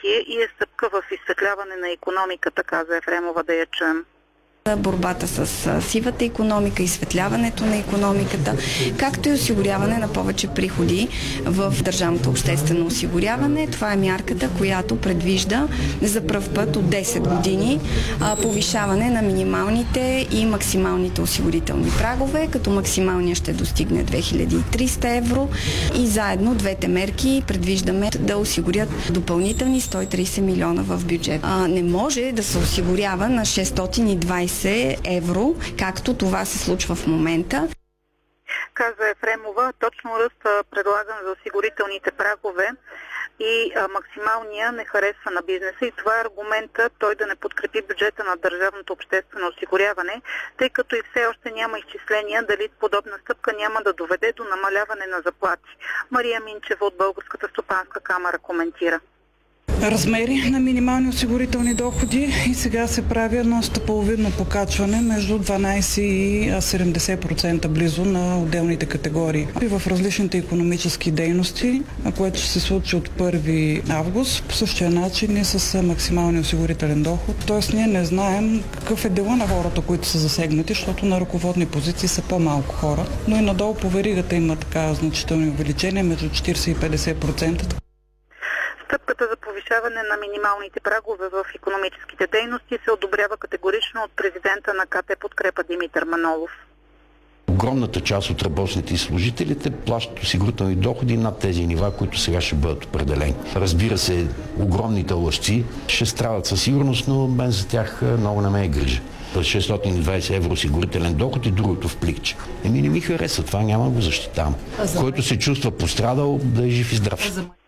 развитие и е стъпка в изсветляване на икономиката, каза Ефремова, да я чуем. Борбата с сивата икономика, изсветляването на икономиката, както и осигуряване на повече приходи в държавното обществено осигуряване. Това е мярката, която предвижда за пръв път от 10 години повишаване на минималните и максималните осигурителни прагове, като максималния ще достигне 2300 евро и заедно двете мерки предвиждаме да осигурят допълнителни 130 милиона в бюджет. Не може да се осигурява на 620 евро, както това се случва в момента. Каза Ефремова, точно ръста предлаган за осигурителните прагове и максималния не харесва на бизнеса и това е аргумента той да не подкрепи бюджета на държавното обществено осигуряване, тъй като и все още няма изчисления дали подобна стъпка няма да доведе до намаляване на заплати. Мария Минчева от Българската стопанска камара коментира. Размери на минимални осигурителни доходи и сега се прави едно стъпаловидно покачване между 12 и 70% близо на отделните категории. И в различните икономически дейности, което ще се случи от 1 август, по същия начин и с максималния осигурителен доход. Тоест ние не знаем какъв е дела на хората, които са засегнати, защото на ръководни позиции са по-малко хора, но и надолу по веригата има така значителни увеличения между 40 и 50%. Стъпката за повишаване на минималните прагове в икономическите дейности се одобрява категорично от президента на КТ Подкрепа Димитър Манолов. Огромната част от работниците и служителите плащат осигурителни доходи над тези нива, които сега ще бъдат определени. Разбира се, огромните лъжци ще страдат със сигурност, но мен за тях много не ме е грижа. 620 евро осигурителен доход и другото в пликче. Не ми харесва, това няма го защитавам. Който се чувства пострадал, да е жив и здрав.